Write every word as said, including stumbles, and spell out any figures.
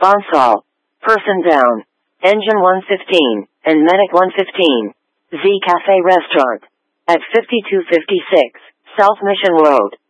Bonsall, Person Down, Engine one fifteen, and Medic one fifteen. Z Cafe Restaurant. At fifty-two fifty-six, South Mission Road.